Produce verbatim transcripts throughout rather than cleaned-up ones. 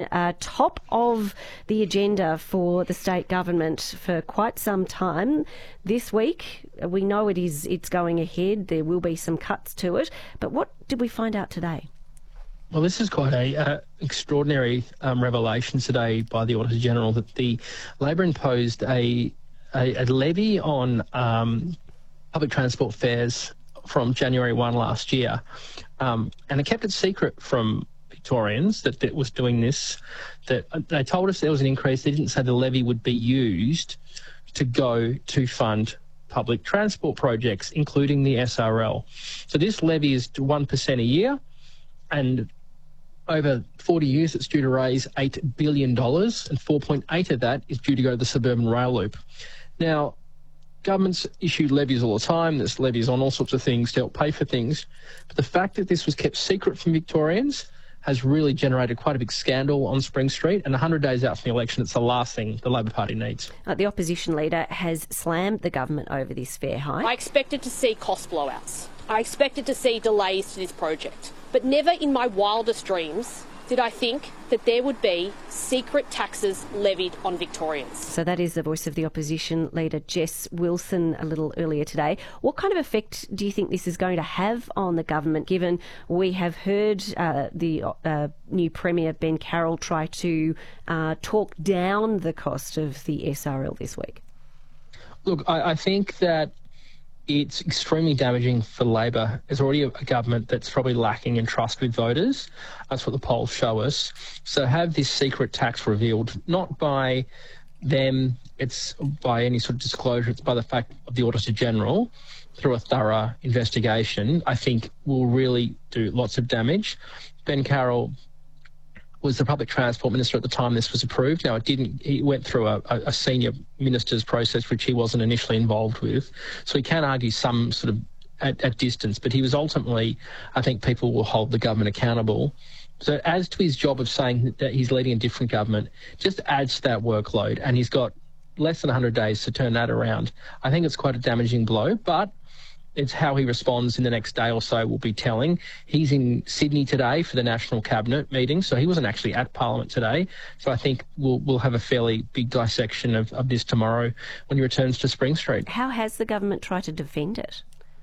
uh, top of the agenda for the state government for quite some time. This week, we know it is it's going ahead. There will be some cuts to it. But what did we find out today? Well, this is quite a uh, extraordinary um, revelation today by the Auditor General that the Labor imposed a, a, a levy on um, public transport fares from January first last year, um, and it kept it secret from Victorians that it was doing this. That they told us there was an increase. They didn't say the levy would be used to go to fund public transport projects, including the S R L. So this levy is one percent a year, and over forty years it's due to raise eight billion dollars, and four point eight of that is due to go to the suburban rail loop. Now, governments issue levies all the time. There's levies on all sorts of things to help pay for things. But the fact that this was kept secret from Victorians has really generated quite a big scandal on Spring Street. And one hundred days out from the election, it's the last thing the Labor Party needs. Uh, the opposition leader has slammed the government over this fare hike. I expected to see cost blowouts. I expected to see delays to this project. But never in my wildest dreams did I think that there would be secret taxes levied on Victorians. So that is the voice of the opposition leader, Jess Wilson, a little earlier today. What kind of effect do you think this is going to have on the government, given we have heard uh, the uh, new Premier, Ben Carroll, try to uh, talk down the cost of the S R L this week? Look, I, I think that it's extremely damaging for Labor. There's already a, a government that's probably lacking in trust with voters. That's what the polls show us. So have this secret tax revealed, not by them, it's by any sort of disclosure, it's by the fact of the Auditor General through a thorough investigation, I think will really do lots of damage. Ben Carroll was the public transport minister at the time this was approved. Now, it didn't. He went through a, a senior minister's process, which he wasn't initially involved with. So he can argue some sort of at, at distance, but he was ultimately, I think people will hold the government accountable. So as to his job of saying that he's leading a different government, just adds to that workload, and he's got less than one hundred days to turn that around. I think it's quite a damaging blow, but it's how he responds in the next day or so will be telling. He's in Sydney today for the National Cabinet meeting, so he wasn't actually at Parliament today. So I think we'll we'll have a fairly big dissection of, of this tomorrow when he returns to Spring Street. How has the government tried to defend it?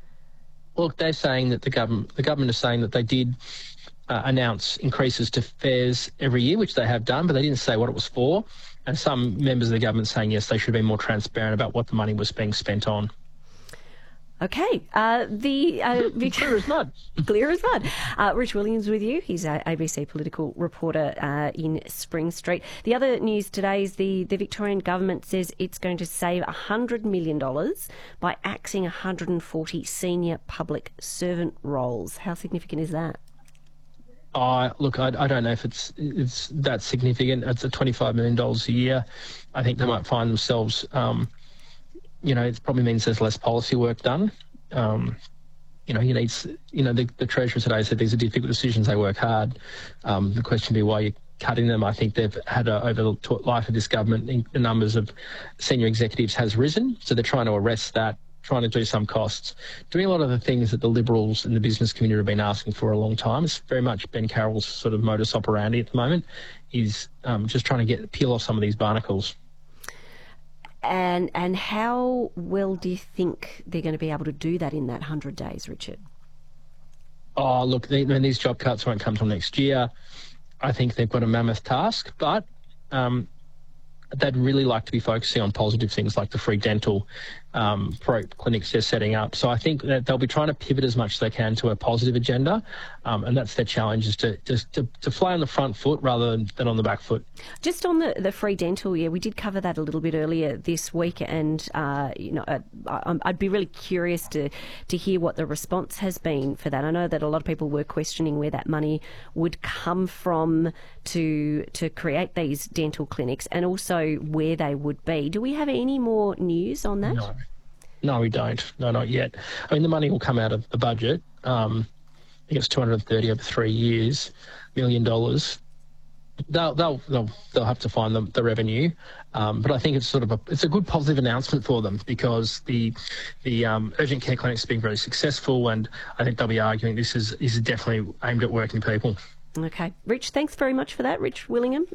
Well, they're saying that the government the government is saying that they did uh, announce increases to fares every year, which they have done, but they didn't say what it was for. And some members of the government saying yes, they should have been more transparent about what the money was being spent on. Okay, uh, the uh, clear as mud. Clear as mud. Uh, Rich Williams with you. He's an A B C political reporter uh, in Spring Street. The other news today is the, the Victorian government says it's going to save one hundred million dollars by axing one hundred forty senior public servant roles. How significant is that? Uh, look, I, I don't know if it's it's that significant. It's a twenty-five million dollars a year. I think they might find themselves... Um, You know, it probably means there's less policy work done. Um, you know, he needs, you know, the, the Treasurer today said these are difficult decisions, they work hard. Um, the question would be why you're cutting them. I think they've had, a, over the life of this government, the numbers of senior executives has risen. So they're trying to arrest that, trying to do some costs, doing a lot of the things that the Liberals and the business community have been asking for a long time. It's very much Ben Carroll's sort of modus operandi at the moment. He's um, just trying to get peel off some of these barnacles. And and how well do you think they're going to be able to do that in that one hundred days, Richard? Oh, look, they, I mean, these job cuts won't come till next year. I think they've got a mammoth task, but um, they'd really like to be focusing on positive things like the free dental um, pro clinics they're setting up. So I think that they'll be trying to pivot as much as they can to a positive agenda, um, and that's their challenge, is to, to, to, to fly on the front foot rather than, than on the back foot. Just on the, the free dental, yeah, we did cover that a little bit earlier this week, and uh, you know, I, I'd be really curious to, to hear what the response has been for that. I know that a lot of people were questioning where that money would come from to to create these dental clinics, and also where they would be. Do we have any more news on that? No. No, we don't. No, not yet. I mean, the money will come out of the budget. Um, I think it's two hundred thirty over three years, million dollars. They'll they'll they'll they'll have to find the, the revenue, um, but I think it's sort of a it's a good positive announcement for them, because the the um, urgent care clinics have been very successful, and I think they'll be arguing this is this is definitely aimed at working people. Okay, Rich, thanks very much for that, Rich Willingham.